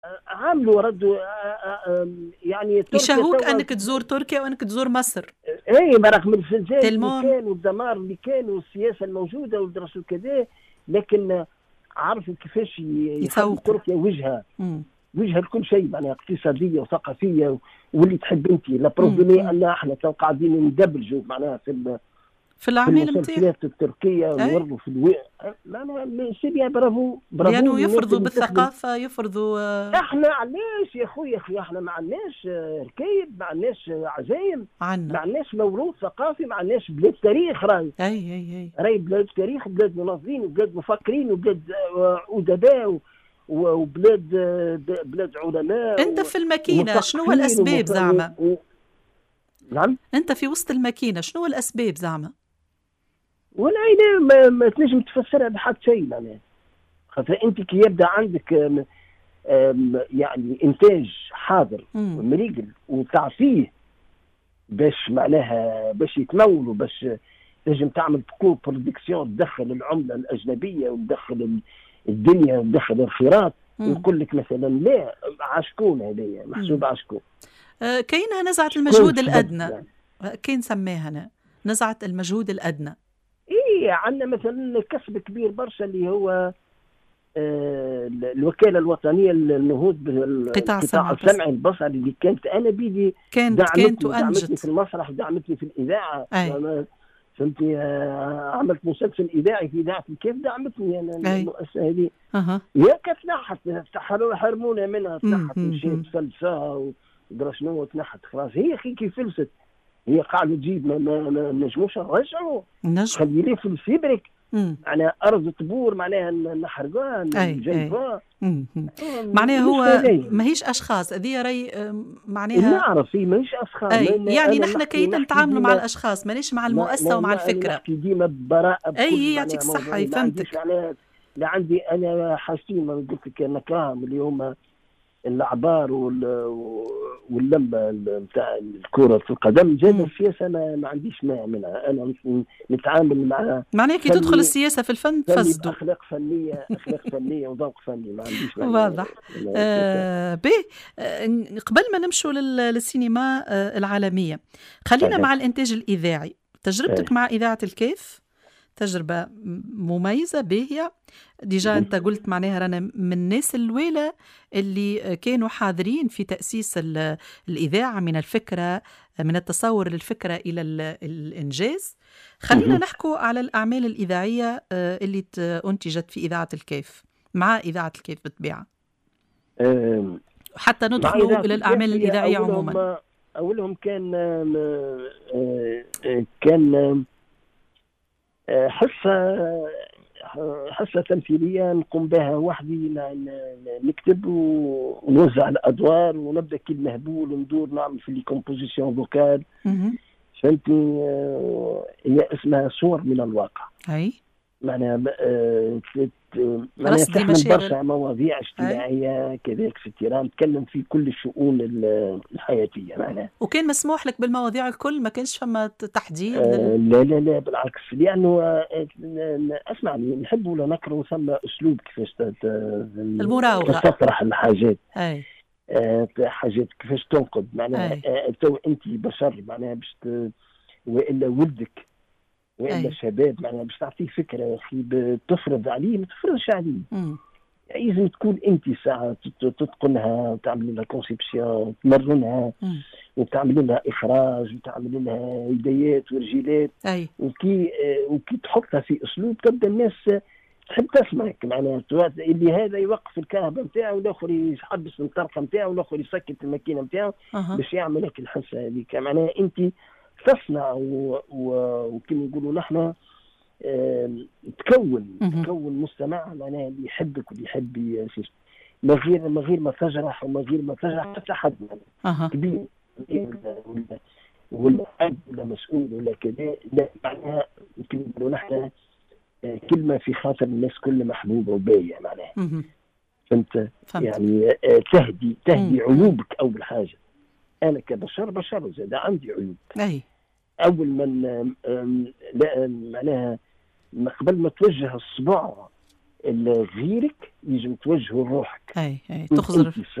عملوا ردوا يعني تركيا يشهوك توا. أنك تزور تركيا وأنك تزور مصر. اي برغم الزلزال اللي تلمون. كان والدمار اللي كان والسياسه الموجوده والدراسه كذا، لكن عرفوا كيفاش يخلوا يسوقوا. تركيا وجهه مم. وجهه لكل شيء، معناها اقتصاديه وثقافيه واللي تحب انت. لا مم. بروبليمي مم. ان احنا تو قاعدين ندبلجوا معناها في في الأعمال متاعهم. المسلسلات التركيه أي، ونوروا في معناها سي بيان. برافو برافو لأنه للناس يفرضوا اللي تخدم. بالثقافة، يفرضوا احنا علاش يا خويا احنا ما عندناش ركايب، ما عندناش عزايم، عنا. ما عندناش موروث ثقافي، ما عندناش بلاد تاريخ. أي. راي بلاد تاريخ، بلاد منظمين وبلاد مفكرين وبلاد أدباء وبلاد بلاد علماء أنت في الماكينة شنو ومثقفين الأسباب زعما؟ نعم. أنت في وسط الماكينة شنو الأسباب زعما؟ والعيلة ما تنجم تفسرها بحد شيء معناها. خاطر انت كي يبدا عندك يعني انتاج حاضر مريقل وتعطيه باش معناها باش يتمول وباش تنجم تعمل كو برودكسيون، تدخل العمله الاجنبيه وتدخل الدنيا وتدخل الخيرات. نقول لك مثلا لا عشكون هذايا محسوب عشكون. كاينها نزعة شكون المجهود السبب الأدنى. يعني؟ كاين سماها أنا نزعة المجهود الأدنى. ايه عندنا مثلا كسب كبير برشا اللي هو الوكاله الوطنيه للنهوض قطاع بالقطاع سمع بس. السمعي البصري اللي كانت انا بيدي كانت دعمتني في وأنجت. المسرح ودعمتني في الاذاعه. أي. فهمتي عملت مسلسل اذاعي في اذاعه الكيف، دعمتني انا أي. المؤسسه هذه. أها. يا تنحت حرمونا منها، تنحت مشيت مم. فلسها ودرا شنو تنحت خلاص. هي اخي كي فلست هي قاعده تجيب ما نجموش نرجعوا. نجم. خلي لي فلس يبرك مم. معناها ارض تبور معناها نحرقوها أي. نجيبوها. معناها مش هو هذايا ماهيش أشخاص هذه راي معناها. نعرف هي ماهيش اشخاص. أي يعني انا نحن كي نحكي نتعاملوا مع ديما الأشخاص مانيش مع المؤسسة ومع انا الفكرة. نحكي ديما ببراءه بكل أي يعطيك معناها الصحة موضوعي. ما عنديش فهمتك. معناها لا عندي انا حاجتين ما قلت لك نكراهم اللي هما الاعبار واللمه نتاع الكره القدم. جاب السياسه ما عنديش مانع منها. انا نتعامل مع معناها كي تدخل السياسة في الفن تفسدوا. اخلاق فنيه وذوق فني ما عنديش مانع. واضح. قبل ما نمشوا للسينما العالمية، خلينا مع الإنتاج الإذاعي. تجربتك مع إذاعة الكيف تجربة مميزة باهية. ديجا أنت قلت معناها رانا من الناس الويلة اللي كانوا حاضرين في تأسيس الإذاعة، من الفكرة، من التصور للفكرة إلى الإنجاز. خلينا نحكوا على الأعمال الإذاعية اللي أنتجت في إذاعة الكيف، مع إذاعة الكيف بالطبيعة، حتى ندخلوا إلى الأعمال الإذاعية عموما. أولهم كان حصة تمثيلية نقوم بها وحدي، نكتب ونوزع الأدوار ونبدأ كي المهبول وندور نعمل في لي كومبوزيسيون فوكال. فهمتني؟ هي اسمها صور من الواقع. أي معناها تحمل برشا مواضيع اجتماعية كذلك في التيران، نتكلم في كل الشؤون الحياتية معناها. وكان مسموح لك بالمواضيع الكل؟ ما كانش فما تحديد؟ لا بالعكس، لأنه اسمعني نحب ولا نكره ثم أسلوب كيفاش المراوغة تطرح الحاجات. أي. حاجات كيفاش تنقد معناها. تو أنت بشر معناها باش وإلا ولدك وإلا شباب معناها باش تعطيه فكرة يا أخي بتفرض عليه، ما تفرضش عليه. لازم تكون أنت ساعة تتقنها وتعمل لها كونسيبسيون، تمرنها وتعمل لها إخراج وتعمل لها يديات ورجيلات. وكي تحطها في أسلوب تبدأ الناس تحب تسمعك معناها. اللي هذا يوقف الكهرباء نتاعو والآخر يحبس الطرقة نتاعو والآخر يسكت الماكينة نتاعو باش يعمل لك الحصة هذيك. معناها أنت تصنع وكما نقولوا نحن تكون مجتمع معناها اللي يحبك واللي يحب من غير ما تجرح ومن غير ما تجرح حتى حد كبير ولا عبد ولا مسؤول ولا كذا. لا معناها كما نقولوا نحن كلمة في خاطر الناس كل محبوبة وباية معناها. فهمت؟ يعني تهدي عيوبك أول حاجة. أنا بشر زاد عندي عيوب. أول من معناها قبل ما توجه الصباع غيرك يجب توجهه لروحك. اي تخزر